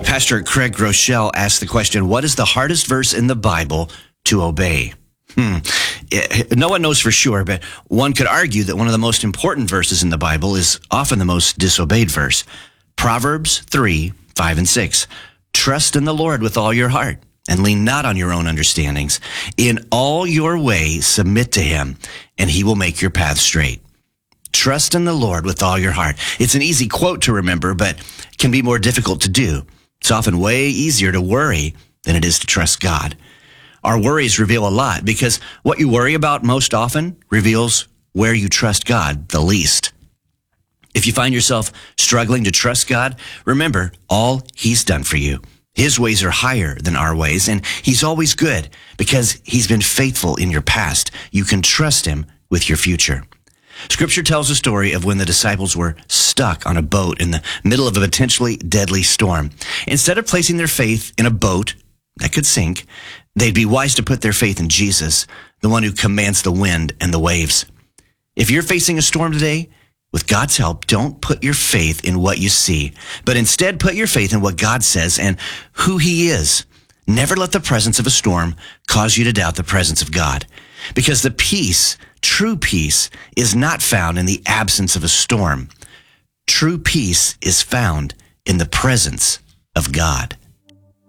Pastor Craig Groeschel asked the question, what is the hardest verse in the Bible to obey? No one knows for sure, but one could argue that one of the most important verses in the Bible is often the most disobeyed verse. Proverbs 3, 5, and 6. Trust in the Lord with all your heart and lean not on your own understandings. In all your ways submit to him, and he will make your path straight. Trust in the Lord with all your heart. It's an easy quote to remember, but can be more difficult to do. It's often way easier to worry than it is to trust God. Our worries reveal a lot because what you worry about most often reveals where you trust God the least. If you find yourself struggling to trust God, remember all he's done for you. His ways are higher than our ways, and he's always good because he's been faithful in your past. You can trust him with your future. Scripture tells a story of when the disciples were stuck on a boat in the middle of a potentially deadly storm. Instead of placing their faith in a boat that could sink, they'd be wise to put their faith in Jesus, the one who commands the wind and the waves. If you're facing a storm today, with God's help, don't put your faith in what you see, but instead put your faith in what God says and who he is. Never let the presence of a storm cause you to doubt the presence of God, because the peace, true peace, is not found in the absence of a storm. True peace is found in the presence of God.